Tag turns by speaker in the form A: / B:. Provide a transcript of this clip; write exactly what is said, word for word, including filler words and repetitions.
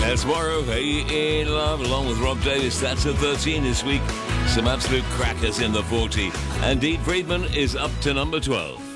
A: That's Morrow, Hey in Love, along with Rob Davis. That's at thirteen this week. Some absolute crackers in the forty. And Dean Friedman is up to number twelve.